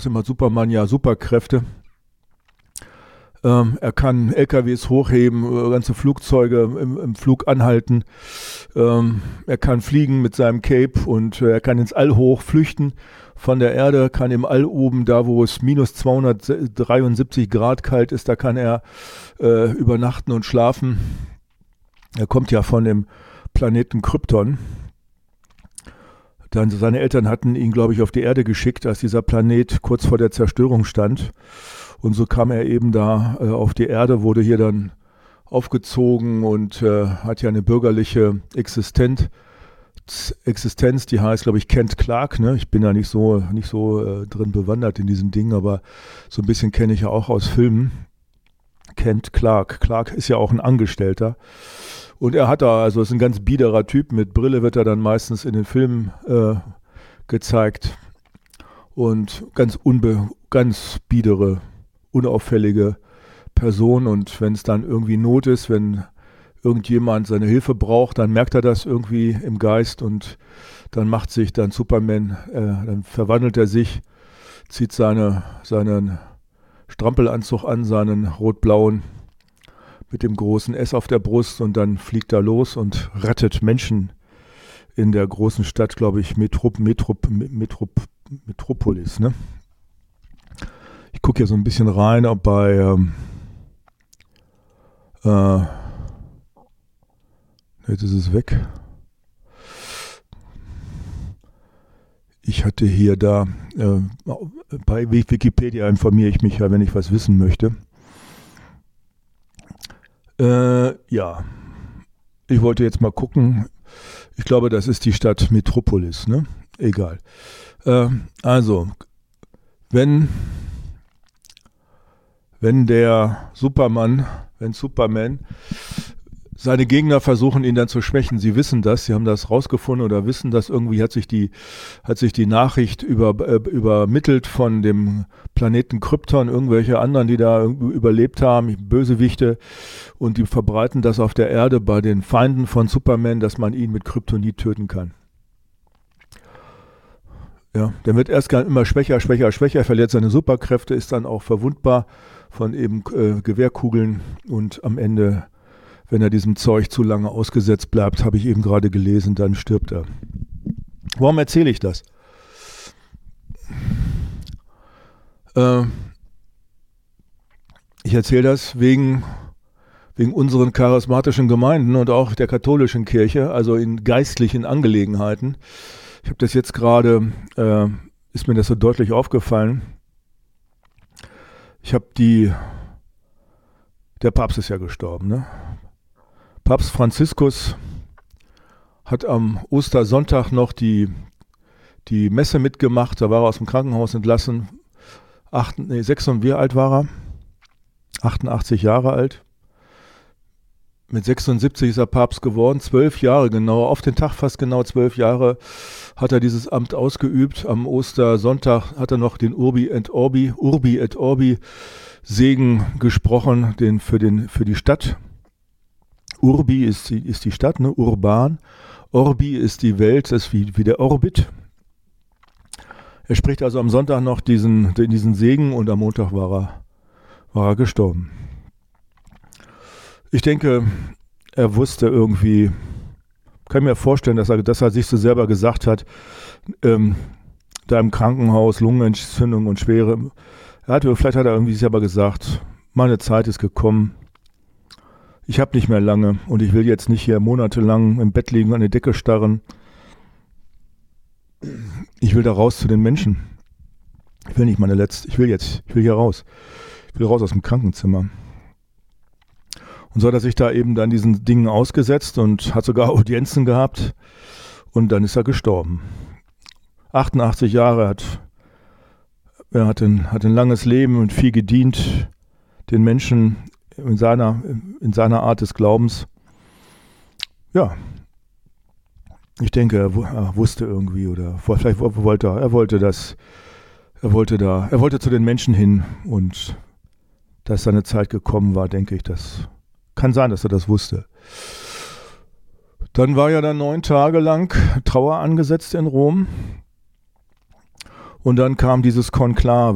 trotzdem hat Superman ja Superkräfte. Er kann LKWs hochheben, ganze Flugzeuge im Flug anhalten. Er kann fliegen mit seinem Cape und er kann ins All hoch flüchten von der Erde, kann im All oben, da wo es minus 273 Grad kalt ist, da kann er übernachten und schlafen. Er kommt ja von dem Planeten Krypton. Dann seine Eltern hatten ihn, glaube ich, auf die Erde geschickt, als dieser Planet kurz vor der Zerstörung stand. Und so kam er eben da auf die Erde, wurde hier dann aufgezogen und hat ja eine bürgerliche Existenz, die heißt, glaube ich, Kent Clark. Ne? Ich bin da nicht so drin bewandert in diesen Dingen, aber so ein bisschen kenne ich ja auch aus Filmen. Kent Clark. Clark ist ja auch ein Angestellter. Und er hat da, also ist ein ganz biederer Typ, mit Brille wird er dann meistens in den Filmen gezeigt. Und ganz biedere, unauffällige Person. Und wenn es dann irgendwie Not ist, wenn irgendjemand seine Hilfe braucht, dann merkt er das irgendwie im Geist und dann macht sich dann Superman, dann verwandelt er sich, zieht seinen Strampelanzug an, seinen rot-blauen, mit dem großen S auf der Brust und dann fliegt er los und rettet Menschen in der großen Stadt, glaube ich, Metropolis. Ne? Ich gucke hier so ein bisschen rein, ob bei jetzt ist es weg. Ich hatte hier bei Wikipedia informiere ich mich ja, wenn ich was wissen möchte. Ja, ich wollte jetzt mal gucken. Ich glaube, das ist die Stadt Metropolis, ne? Egal. Also, wenn Superman seine Gegner versuchen, ihn dann zu schwächen. Sie wissen das, sie haben das rausgefunden oder wissen das. Irgendwie hat sich die Nachricht übermittelt von dem Planeten Krypton, irgendwelche anderen, die da überlebt haben, Bösewichte, und die verbreiten das auf der Erde bei den Feinden von Superman, dass man ihn mit Kryptonit töten kann. Ja, der wird erst immer schwächer, verliert seine Superkräfte, ist dann auch verwundbar von eben Gewehrkugeln und am Ende, wenn er diesem Zeug zu lange ausgesetzt bleibt, habe ich eben gerade gelesen, dann stirbt er. Warum erzähle ich das? Ich erzähle das wegen unseren charismatischen Gemeinden und auch der katholischen Kirche, also in geistlichen Angelegenheiten. Ich habe das jetzt gerade, ist mir das so deutlich aufgefallen. Der Papst ist ja gestorben, ne? Papst Franziskus hat am Ostersonntag noch die Messe mitgemacht. Da war er aus dem Krankenhaus entlassen. Wie alt war er? 88 Jahre alt. Mit 76 ist er Papst geworden. 12 Jahre genau, auf den Tag fast genau 12 Jahre hat er dieses Amt ausgeübt. Am Ostersonntag hat er noch den Urbi et Orbi Segen gesprochen, für die Stadt. Urbi ist die Stadt, ne? Urban. Orbi ist die Welt, das ist wie der Orbit. Er spricht also am Sonntag noch diesen Segen und am Montag war er gestorben. Ich denke, er wusste irgendwie, kann mir vorstellen, dass er sich so selber gesagt hat, da im Krankenhaus, Lungenentzündung und schwere, vielleicht hat er irgendwie selber gesagt, meine Zeit ist gekommen. Ich habe nicht mehr lange und ich will jetzt nicht hier monatelang im Bett liegen, an die Decke starren. Ich will da raus zu den Menschen. Ich will nicht ich will hier raus. Ich will raus aus dem Krankenzimmer. Und so hat er sich da eben dann diesen Dingen ausgesetzt und hat sogar Audienzen gehabt und dann ist er gestorben. 88 Jahre, er hat ein langes Leben und viel gedient den Menschen in seiner Art des Glaubens. Ja, ich denke, er wusste irgendwie oder vielleicht er wollte zu den Menschen hin und dass seine Zeit gekommen war, denke ich, das kann sein, dass er das wusste. Dann war ja dann 9 Tage lang Trauer angesetzt in Rom und dann kam dieses Konklave.